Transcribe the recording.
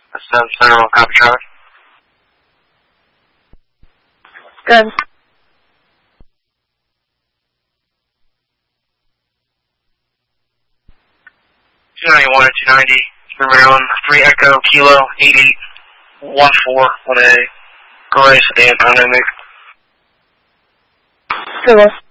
Center, copy traffic. Good. 291 and 290, for Maryland, 3 Echo, Kilo, 8814, 1A, Gray Sedan, Dynamic. Good.